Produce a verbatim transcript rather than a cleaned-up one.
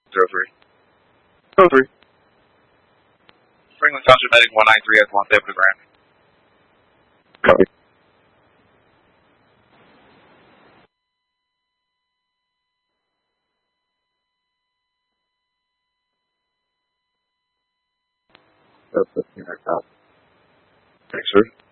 Zero three. Zero three. Franklin Township Medic one nine three has one step to the ground. Copy. That's fifteen, I copy. Thanks, sir.